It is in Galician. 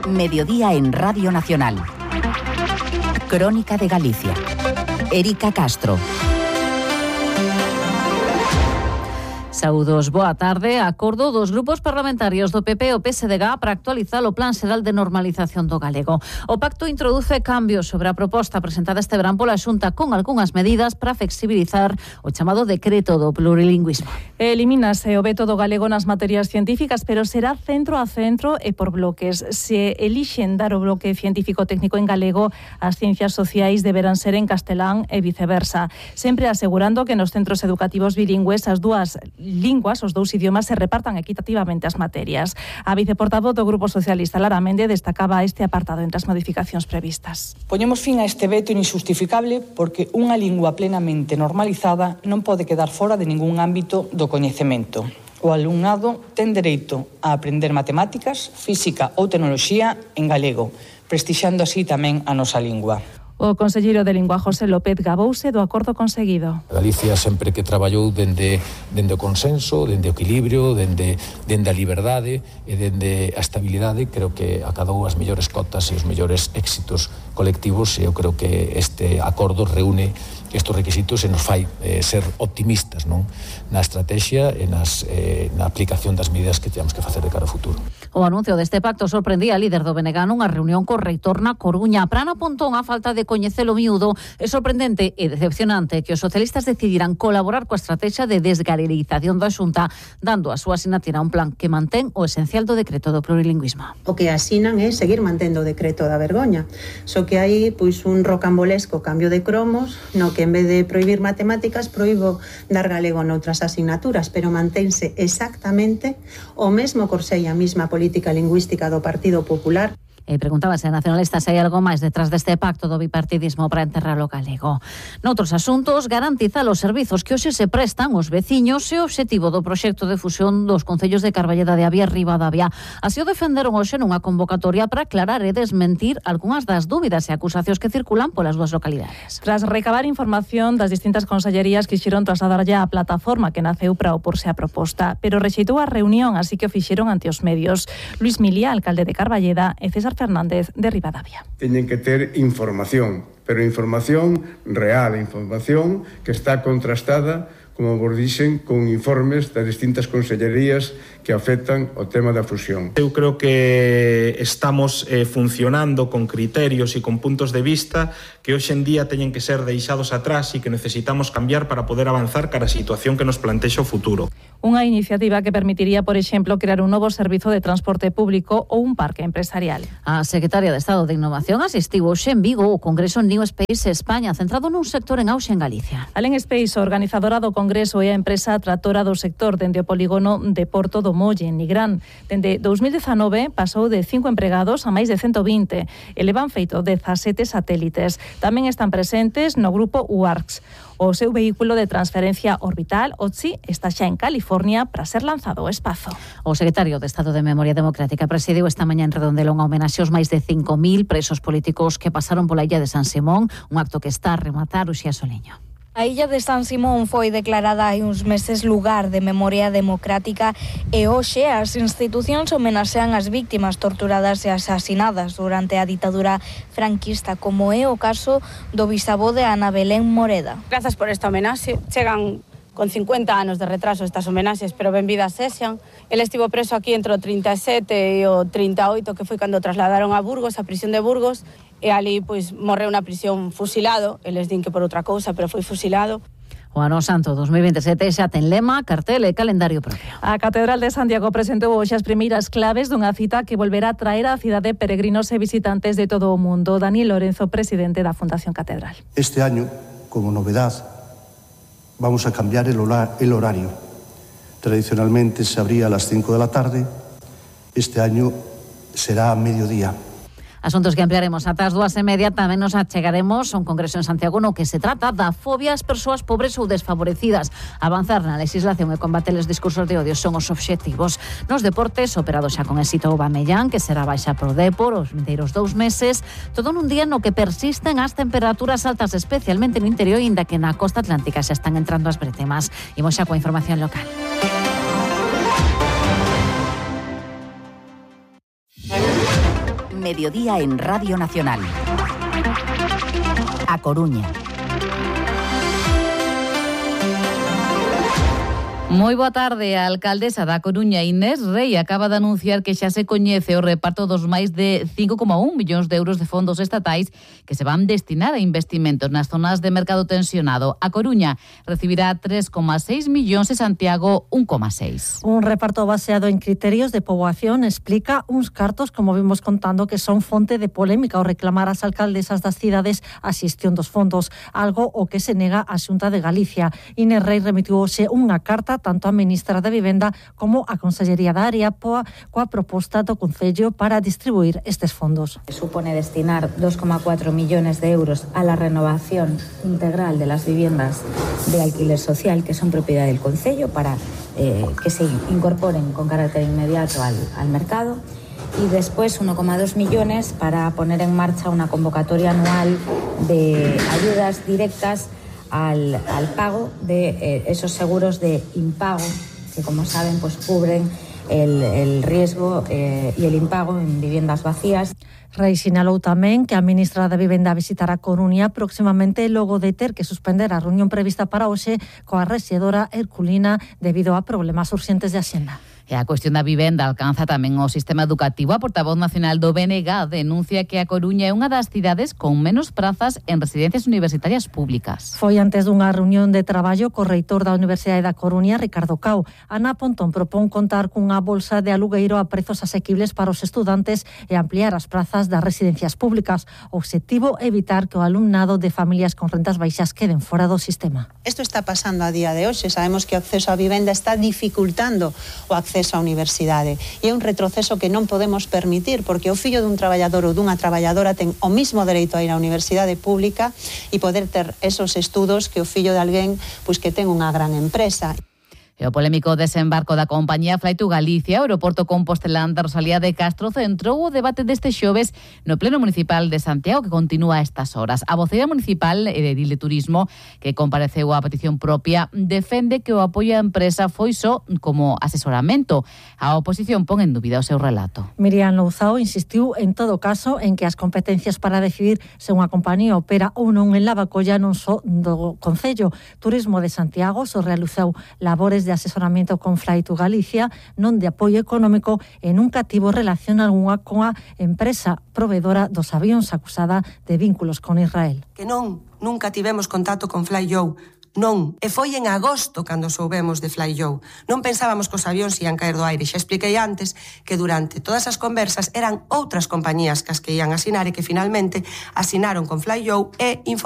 Mediodía en Radio Nacional. Crónica de Galicia. Erika Castro. Saúdos, boa tarde. Acordo dos grupos parlamentarios do PP e o PSDG para actualizar o Plan Xeral de Normalización do Galego. O pacto introduce cambios sobre a proposta presentada este verán pola Xunta con algunhas medidas para flexibilizar o chamado decreto do plurilingüismo. Elimínase o veto do galego nas materias científicas, pero será centro a centro e por bloques. Se elixen dar o bloque científico-técnico en galego, as ciencias sociais deberán ser en castelán e viceversa, sempre asegurando que nos centros educativos bilingües as dúas linguas, os dous idiomas, se repartan equitativamente as materias. A viceportavoz do Grupo Socialista, Lara Mende, destacaba este apartado entre as modificacións previstas. Poñemos fin a este veto injustificable porque unha lingua plenamente normalizada non pode quedar fora de ningún ámbito do coñecemento. O alumnado ten dereito a aprender matemáticas, física ou tecnoloxía en galego, prestixiando así tamén a nosa lingua. O conselleiro de Lingua, José López, gabouse do acordo conseguido. Galicia sempre que traballou dende o consenso, dende o equilibrio, dende a liberdade e dende a estabilidade, creo que acadou as mellores cotas e os mellores éxitos colectivos, e eu creo que este acordo reúne estes requisitos e nos fai ser optimistas, non? Na estrategia e na aplicación das medidas que temos que facer de cara ao futuro. O anuncio deste pacto sorprendía a líder do BNG nunha reunión co reitor na Coruña. Prana Pontón, a falta de coñecelo miúdo, é sorprendente e decepcionante que os socialistas decidiran colaborar coa estrategia de desgalerización da Xunta, dando a súa asinatira a un plan que mantén o esencial do decreto do plurilingüismo. O que asinan é seguir mantendo o decreto da vergoña, só que hai pois un rocambolesco cambio de cromos, no que en vez de prohibir matemáticas, proíbo dar galego noutras asignaturas, pero mantense exactamente o mesmo corsé e a mesma política lingüística do Partido Popular. E preguntábase a nacionalista se hai algo máis detrás deste pacto do bipartidismo para enterrar o galego. Noutros asuntos, garantizar os servizos que hoxe se prestan os veciños e o obxectivo do proxecto de fusión dos concellos de Carballeda de Avia e Ribadavia. Así o defenderon hoxe nunha convocatoria para aclarar e desmentir algunhas das dúbidas e acusacións que circulan polas dúas localidades. Tras recabar información das distintas consellerías, quixeron trasladar ya a plataforma que naceu para oporse a proposta, pero rexeitou a reunión, así que o fixeron ante os medios. Luis Milía, alcalde de Carballeda, e César Fernández de Ribadavia. Teñen que ter información, pero información real, información que está contrastada, como vos dixen, con informes das distintas consellerías que afectan o tema da fusión. Eu creo que estamos funcionando con criterios e con puntos de vista que hoxe en día teñen que ser deixados atrás e que necesitamos cambiar para poder avanzar cara a situación que nos plantexa o futuro. Unha iniciativa que permitiría, por exemplo, crear un novo servizo de transporte público ou un parque empresarial. A secretaria de Estado de Innovación asistiu hoxe en Vigo ao Congreso New Space España, centrado nun sector en auxe en Galicia. Alén Space, organizadora do Congreso, é a empresa tractora do sector dende o polígono de Porto do Molle, en Nigrán. Dende 2019 pasou de 5 empregados a máis de 120 e levan feito 17 satélites. Tamén están presentes no grupo UARCS. O seu vehículo de transferencia orbital, OTSI, está xa en California para ser lanzado ao espazo. O secretario de Estado de Memoria Democrática presidiu esta mañá en Redondela unha homenaxe aos máis de 5.000 presos políticos que pasaron pola illa de San Simón, un acto que está a rematar Uxía Soliño. A illa de San Simón foi declarada hai uns meses lugar de memoria democrática e hoxe as institucións homenaxean as víctimas torturadas e asasinadas durante a ditadura franquista, como é o caso do bisavó de Ana Belén Moreda. Grazas por esta homenaxe. Chegan con 50 anos de retraso estas homenaxes, pero benvidas sexan. El estivo preso aquí entre o 37 e o 38, que foi cando trasladaron a Burgos, a prisión de Burgos, e ali pois morreu na prisión fusilado. Eles din que por outra cousa, pero foi fusilado. O Ano Santo 2027 xa ten lema, cartel e calendario propio. A Catedral de Santiago presentou hoxe as primeiras claves dunha cita que volverá a traer á cidade peregrinos e visitantes de todo o mundo. Daniel Lorenzo, presidente da Fundación Catedral. Este año, como novedad, vamos a cambiar el horario. Tradicionalmente se abría a las 5 de la tarde, este año será a mediodía. Asuntos que ampliaremos ata as 2:30. Tamén nos achegaremos a un congreso en Santiago no que se trata da fobia ás persoas pobres ou desfavorecidas. Avanzar na legislación e combater os discursos de odio son os obxectivos. Nos deportes, operado xa con éxito o Aubameyang, que será baixa pro Depor os vindeiros 2 meses, todo nun día no que persisten as temperaturas altas, especialmente no interior, inda que na costa atlántica xa están entrando as bretemas. Imos xa coa información local. Mediodía en Radio Nacional. A Coruña. Moi boa tarde. A alcaldesa da Coruña, Inés Rei, acaba de anunciar que xa se coñece o reparto dos máis de 5,1 millóns de euros de fondos estatais que se van destinar a investimentos nas zonas de mercado tensionado. A Coruña recibirá 3,6 millóns e Santiago 1,6. Un reparto baseado en criterios de poboación explica uns cartos, como vimos contando, que son fonte de polémica ao reclamar ás alcaldesas das cidades a xestión dos fondos, algo o que se nega a Xunta de Galicia. Inés Rei remitiu hoxe unha carta tanto a ministra da Vivenda como a Consellería da Área coa proposta do Concello para distribuir estes fondos. Supone destinar 2,4 millones de euros a la renovación integral de las viviendas de alquiler social que son propiedad del Concello para que se incorporen con carácter inmediato al mercado. Y después 1,2 millones para poner en marcha una convocatoria anual de ayudas directas al pago de esos seguros de impago que, como saben, pues cubren el riesgo y el impago en viviendas vacías. Rei sinalou tamén que a ministra da Vivenda visitará Coruña próximamente logo de ter que suspender a reunión prevista para hoxe coa rexedora herculina debido a problemas urxentes de axenda. E a cuestión da vivenda alcanza tamén o sistema educativo. A portavoz nacional do BNG denuncia que a Coruña é unha das cidades con menos prazas en residencias universitarias públicas. Foi antes dunha reunión de traballo co reitor da Universidade da Coruña, Ricardo Cao. Ana Pontón propón contar cunha bolsa de alugueiro a prezos asequibles para os estudantes e ampliar as prazas das residencias públicas. O obxectivo é evitar que o alumnado de familias con rentas baixas queden fora do sistema. Isto está pasando a día de hoxe. Sabemos que o acceso á vivenda está dificultando o acceso á universidade. E é un retroceso que non podemos permitir, porque o fillo dun traballador ou dunha traballadora ten o mismo dereito a ir á universidade pública e poder ter esos estudos que o fillo de alguén pois que ten unha gran empresa. E o polémico desembarco da compañía Fly2 Galicia, o aeroporto compostelán da Rosalía de Castro, centrou o debate deste xoves no Pleno Municipal de Santiago, que continúa a estas horas. A voceira municipal e de Edil de Turismo, que compareceu á petición propia, defende que o apoio á empresa foi só como asesoramento. A oposición pon en dúbida o seu relato. Miriam Louzao insistiu en todo caso en que as competencias para decidir se unha compañía opera ou non en Lavacolla non só do Concello. Turismo de Santiago só realizou labores de asesoramento con Fly2 Galicia, non de apoio económico, e nunca tivo relación algunha coa empresa provedora dos avións acusada de vínculos con Israel. Que nunca tivemos contacto con Fly2. Non, e foi en agosto cando soubemos de Fly2. Non pensábamos que os avións ian caer do aire. Xa expliquei antes que durante todas as conversas eran outras compañías que as que ian asinar e que finalmente asinaron con Fly2 e informaron